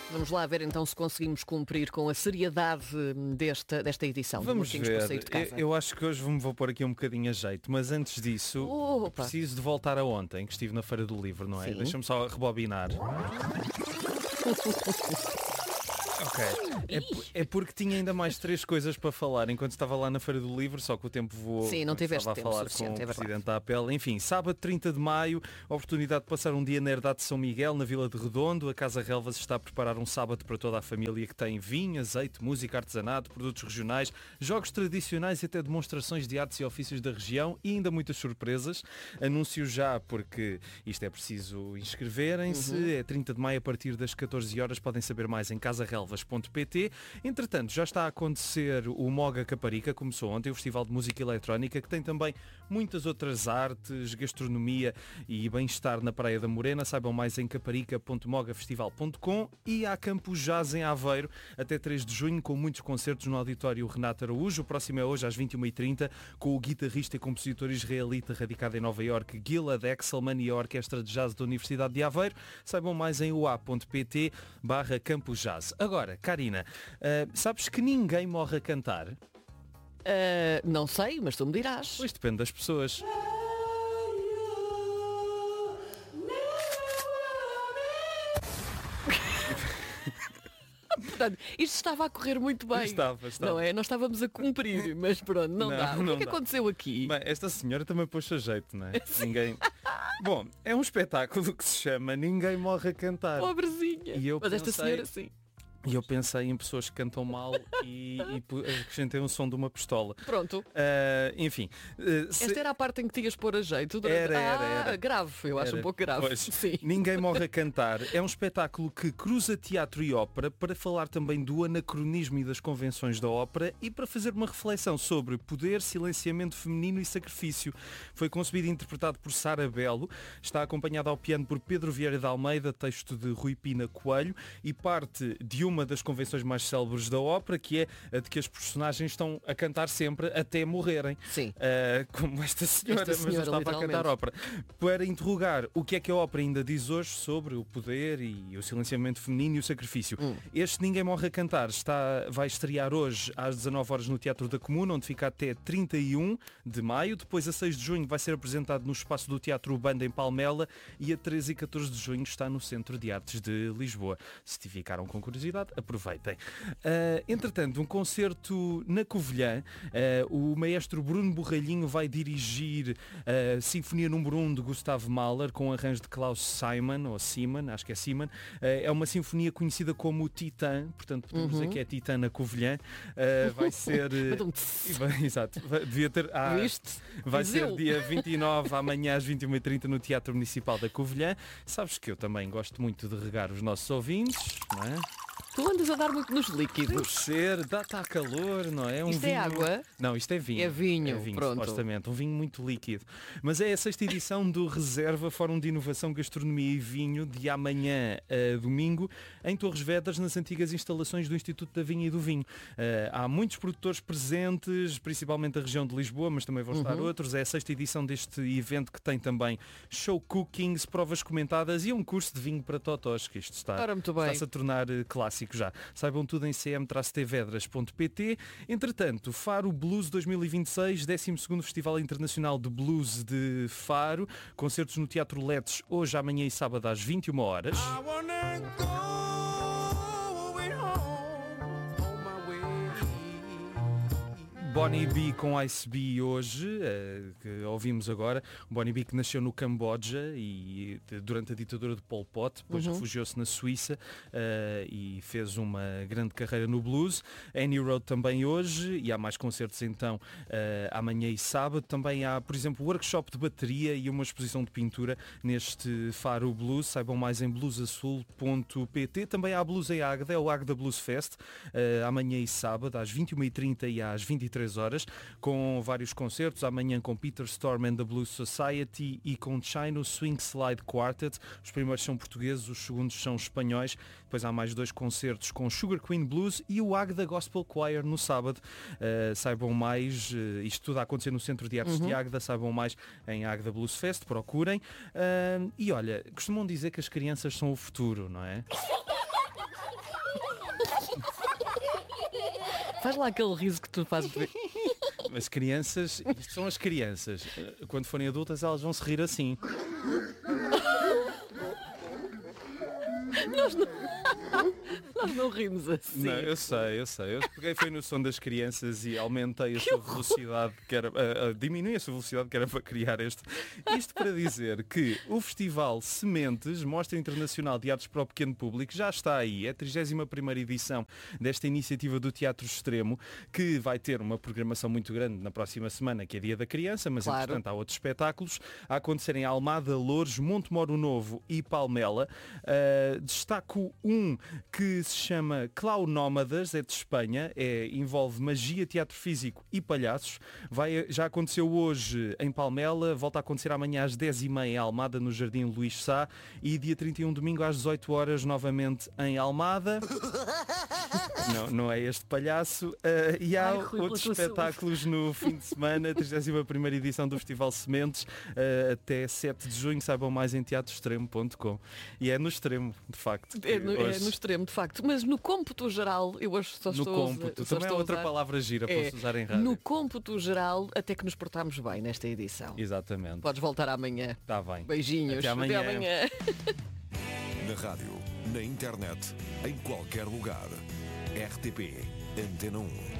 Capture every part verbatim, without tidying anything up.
Vamos lá ver então se conseguimos cumprir com a seriedade desta, desta edição. Vamos do Marquinhos por sair ver. de casa. Eu, eu acho que hoje me vou pôr aqui um bocadinho a jeito, mas antes disso Opa. preciso de voltar a ontem, que estive na Feira do Livro, não é? Sim. Deixa-me só rebobinar. Ok. É, po- é porque tinha ainda mais três coisas para falar enquanto estava lá na Feira do Livro, só que o tempo voou. Sim, não quando tiveste estava tempo a falar com suficiente, o é verdade. Presidente da A P E L. Enfim, sábado trinta de maio, oportunidade de passar um dia na herdade de São Miguel, na Vila de Redondo. A Casa Relvas está a preparar um sábado para toda a família que tem vinho, azeite, música, artesanato, produtos regionais, jogos tradicionais e até demonstrações de artes e ofícios da região e ainda muitas surpresas. Anúncio já porque isto é preciso inscreverem-se. Uhum. É trinta de maio a partir das catorze horas. Podem saber mais em casa relvas ponto pt. Entretanto, já está a acontecer o Moga Caparica, começou ontem, o Festival de Música Eletrónica, que tem também muitas outras artes, gastronomia e bem-estar na Praia da Morena. Saibam mais em caparica ponto moga festival ponto com. E há Campus Jazz em Aveiro, até três de junho, com muitos concertos no auditório Renato Araújo. O próximo é hoje às vinte e uma e trinta, com o guitarrista e compositor israelita radicado em Nova Iorque, Gilad Exelman, e a Orquestra de Jazz da Universidade de Aveiro. Saibam mais em ua ponto pt barra Campus Jazz. Agora, Karina, Uh, sabes que ninguém morre a cantar? Ah, não sei, mas tu me dirás. Pois depende das pessoas. Portanto, isto estava a correr muito bem. Estava, estava. Não é? Nós estávamos a cumprir, mas pronto, não, Não, dá. O que não é que dá. aconteceu aqui? Bem, esta senhora também pôs a jeito, não é? Ninguém... Bom, é um espetáculo que se chama Ninguém Morre a Cantar. Pobrezinha. E eu Mas esta pensei- senhora sim. E eu pensei em pessoas que cantam mal e, e pu- acrescentei um som de uma pistola. Pronto. Uh, enfim. uh, se- Esta era a parte em que tinhas pôr a jeito. durante- Era, era, ah, era. grave. Eu acho Era. um pouco grave. Pois, Sim. Ninguém Morre a Cantar é um espetáculo que cruza teatro e ópera para falar também do anacronismo e das convenções da ópera e para fazer uma reflexão sobre poder, silenciamento feminino e sacrifício. Foi concebido e interpretado por Sara Belo, está acompanhado ao piano por Pedro Vieira de Almeida, texto de Rui Pina Coelho, e parte de uma das convenções mais célebres da ópera, que é a de que as personagens estão a cantar sempre até morrerem. Sim. Uh, como esta senhora, Esta mas não senhora, estava a cantar literalmente. ópera. Para interrogar o que é que a ópera ainda diz hoje sobre o poder e o silenciamento feminino e o sacrifício. Hum. Este Ninguém Morre a Cantar está, vai estrear hoje às dezanove horas no Teatro da Comuna, onde fica até trinta e um de maio. Depois, a seis de junho, vai ser apresentado no espaço do Teatro Banda em Palmela e a treze e catorze de junho está no Centro de Artes de Lisboa. Se te ficaram com curiosidade, aproveitem. Uh, entretanto, um concerto na Covilhã. Uh, o maestro Bruno Borralhinho vai dirigir a Sinfonia número um de Gustav Mahler com arranjo de Klaus Simon, ou Simon, acho que é Simon. Uh, é uma sinfonia conhecida como Titã, portanto podemos Uhum. dizer que é Titã na Covilhã. Uh, vai ser... uh, Badum. Bem, exato. Vai- Devia ter... ah, Viste? vai Dizeu. ser dia vinte e nove, amanhã às vinte e uma e trinta no Teatro Municipal da Covilhã. Sabes que eu também gosto muito de regar os nossos ouvintes, não é? Tu andas a dar muito nos Por líquidos. ser, dá-te a calor, não é? Um Isto é vinho... água? Não, isto é vinho. É vinho, é vinho pronto. supostamente. Um vinho muito líquido. Mas é a sexta edição do Reserva Fórum de Inovação, Gastronomia e Vinho, de amanhã a domingo, em Torres Vedras, nas antigas instalações do Instituto da Vinha e do Vinho. Uh, há muitos produtores presentes, principalmente da região de Lisboa, mas também vão estar Uhum. outros. É a sexta edição deste evento que tem também show cookings, provas comentadas e um curso de vinho para totós, que isto está, Ora, muito bem. está-se a tornar eh, clássico já. Saibam tudo em c m t vedras ponto p t. Entretanto, Faro Blues dois mil e vinte e seis, décimo segundo Festival Internacional de Blues de Faro. Concertos no Teatro Letes hoje, amanhã e sábado às vinte e uma horas. I wanna go way home on my way. Bonnie B com Ice B hoje, eh, que ouvimos agora. O Bonnie B que nasceu no Camboja e de- durante a ditadura de Pol Pot, depois Uhum. refugiou-se na Suíça eh, e fez uma grande carreira no blues. Annie Road também hoje e há mais concertos então eh, amanhã e sábado. Também há, por exemplo, workshop de bateria e uma exposição de pintura neste Faro Blues. Saibam mais em blues azul ponto p t. Também há Blues em Águeda, é o Águeda Blues Fest, eh, amanhã e sábado às vinte e uma e trinta e às vinte e três horas, com vários concertos. Amanhã com Peter Storm and the Blues Society e com Chino Swing Slide Quartet. Os primeiros são portugueses, os segundos são espanhóis. Depois há mais dois concertos com Sugar Queen Blues e o Águeda Gospel Choir no sábado. Uh, saibam mais, uh, isto tudo a acontecer no Centro de Artes Uhum. de Águeda, saibam mais em Águeda Blues Fest, procurem. Uh, e olha, costumam dizer que as crianças são o futuro, não é? Faz lá aquele riso que tu fazes. As crianças, isto são as crianças. Quando forem adultas elas vão se rir assim. Nós não, nós não rimos assim. Não, eu sei, eu sei. Eu peguei foi no som das crianças e aumentei a sua velocidade, que era, uh, uh, diminui a sua velocidade que era para criar este. Isto para dizer que o Festival Sementes, Mostra Internacional de Artes para o Pequeno Público, já está aí. É a trigésima primeira edição desta iniciativa do Teatro Extremo, que vai ter uma programação muito grande na próxima semana, que é Dia da Criança, mas Claro. entretanto há outros espetáculos a acontecer em Almada, Loures, Montemoro Novo e Palmela. Uh, destaco um que se chama Clownómadas, é de Espanha, é, envolve magia, teatro físico e palhaços. Vai, já aconteceu hoje em Palmela, volta a acontecer amanhã às dez e meia em Almada, no Jardim Luís Sá, e dia trinta e um, domingo, às dezoito horas, novamente em Almada. Não, não é este palhaço. Uh, e há Ai, Rui, outros pela tua espetáculos no fim de semana, trigésima primeira edição do Festival Sementes, uh, até sete de junho. Saibam mais em teatro extremo ponto com. E é no extremo, de facto. É no, é hoje- no extremo, de facto. Mas no cômputo geral, eu hoje só no estou a usar- cômputo. só Também é estou a outra usar- palavra gira para É, se usar em rádio. no cômputo geral, até que nos portámos bem nesta edição. Exatamente. Podes voltar amanhã. Está bem. Beijinhos. Até amanhã. amanhã. Na rádio, na internet, em qualquer lugar. R T P Antena um.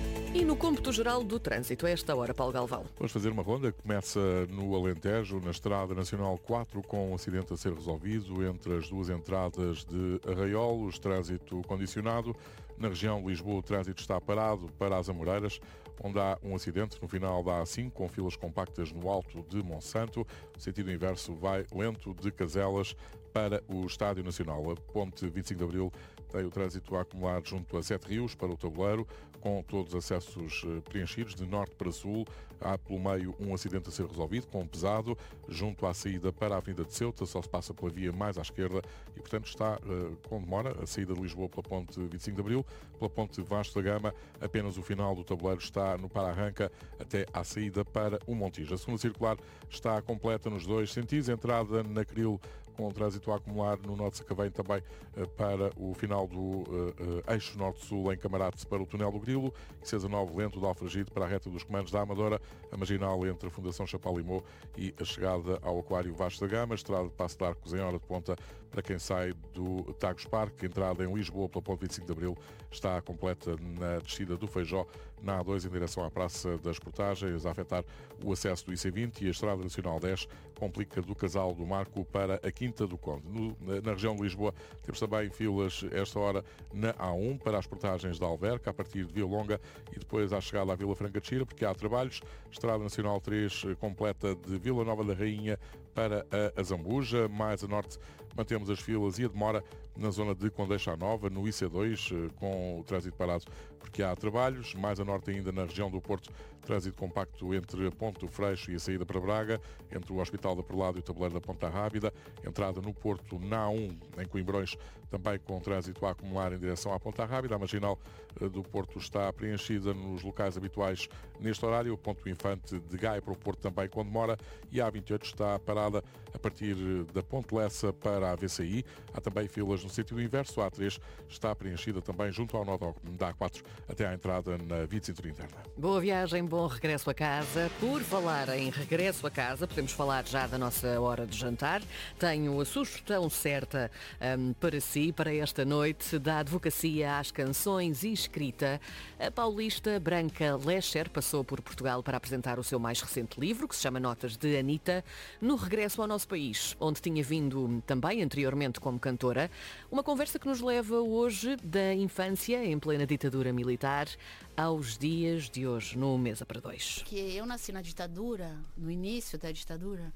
E no cômputo geral do trânsito, a esta hora, Paulo Galvão. Vamos fazer uma ronda que começa no Alentejo, na Estrada Nacional quatro, com um acidente a ser resolvido entre as duas entradas de Arraiolos, trânsito condicionado. Na região de Lisboa, o trânsito está parado para as Amoreiras, onde há um acidente no final da A cinco, com filas compactas no alto de Monsanto. O sentido inverso vai lento de Caselas para o Estádio Nacional. A ponte vinte e cinco de Abril tem o trânsito a acumular junto a Sete Rios para o Tabuleiro, com todos os acessos eh, preenchidos de norte para sul. Há pelo meio um acidente a ser resolvido, com um pesado, junto à saída para a Avenida de Ceuta, só se passa pela via mais à esquerda e, portanto, está eh, com demora a saída de Lisboa pela ponte vinte e cinco de Abril, pela ponte Vasco da Gama, apenas o final do Tabuleiro está no para-arranca até à saída para o Montijo. A segunda circular está completa nos dois sentidos, entrada na Cril, com o trânsito a acumular no Norte de Sacavém também eh, para o final do uh, uh, eixo Norte-Sul em Camarate para o Túnel do Grilo, e C dezenove lento de Alfragide para a reta dos comandos da Amadora, a marginal entre a Fundação Chapalimau e a chegada ao Aquário Vasco da Gama, estrada de Passo de Arcos em hora de ponta para quem sai do Tagus Parque, entrada em Lisboa pela ponte vinte e cinco de Abril está completa na descida do Feijó, na A dois em direção à Praça das Portagens, a afetar o acesso do I C vinte, e a Estrada Nacional dez complica do Casal do Marco para a Quinta do Conde. No, na, na região de Lisboa temos também filas esta hora na A um para as portagens da Alverca, a partir de Vila Longa e depois à chegada à Vila Franca de Xira, porque há trabalhos. Estrada Nacional três completa de Vila Nova da Rainha para a Azambuja. Mais a norte mantemos as filas e a demora na zona de Condeixa Nova, no I C dois, com o trânsito parado porque há trabalhos. Mais a norte ainda na região do Porto, trânsito compacto entre a Ponte do Freixo e a saída para Braga, entre o Hospital da Perlada e o Tabuleiro da Ponta Rábida. Entrada no Porto na A um, em Coimbrões, também com trânsito a acumular em direção à Ponta Rábida. A marginal do Porto está preenchida nos locais habituais neste horário. O Ponto Infante de Gaia para o Porto também com demora, e a A vinte e oito está parada a partir da Ponte Lessa para a V C I. Há também filas no sentido inverso. A A três está preenchida também junto ao nó da A quatro até à entrada na via de cintura interna. Boa viagem, bom regresso a casa. Por falar em regresso a casa, podemos falar já da nossa hora de jantar. Tenho a sugestão certa hum, para si, para esta noite, da advocacia às canções e escrita. A paulista Branca Lescher passou por Portugal para apresentar o seu mais recente livro, que se chama Notas de Anitta, no regresso ao nosso país, onde tinha vindo também anteriormente como cantora. Uma conversa que nos leva hoje da infância em plena ditadura militar aos dias de hoje, no Mesa para Dois. Que eu nasci na ditadura, no início da ditadura,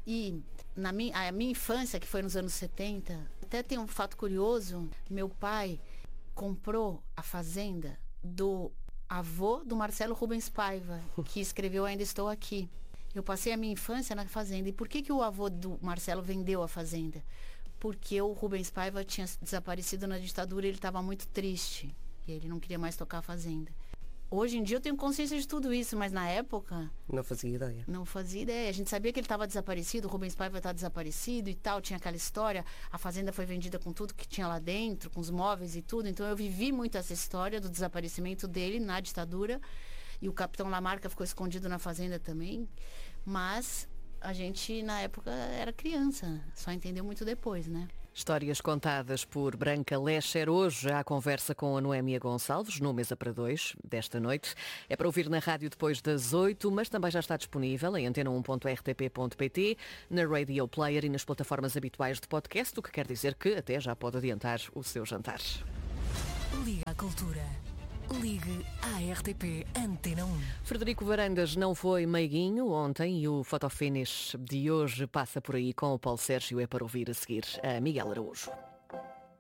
e na minha, a minha infância, que foi nos anos setenta, até tem um fato curioso: meu pai comprou a fazenda do avô do Marcelo Rubens Paiva, que escreveu Ainda Estou Aqui. Eu passei a minha infância na fazenda. E por que que o avô do Marcelo vendeu a fazenda? Porque o Rubens Paiva tinha desaparecido na ditadura e ele estava muito triste. E ele não queria mais tocar a fazenda. Hoje em dia eu tenho consciência de tudo isso, mas na época Não fazia ideia. não fazia ideia. A gente sabia que ele estava desaparecido, o Rubens Paiva estava desaparecido e tal, tinha aquela história. A fazenda foi vendida com tudo que tinha lá dentro, com os móveis e tudo. Então eu vivi muito essa história do desaparecimento dele na ditadura. E o capitão Lamarca ficou escondido na fazenda também. Mas a gente, na época, era criança. Só entendeu muito depois, né? Histórias contadas por Branca Lescher. Hoje há conversa com a Noémia Gonçalves, no Mesa para Dois, desta noite. É para ouvir na rádio depois das oito, mas também já está disponível em antena um ponto r t p ponto p t, na Radio Player e nas plataformas habituais de podcast, o que quer dizer que até já pode adiantar o seu jantar. Liga à Cultura. Ligue à R T P Antena um. Frederico Varandas não foi meiguinho ontem e o fotofinish de hoje passa por aí com o Paulo Sérgio. É para ouvir a seguir a Miguel Araújo.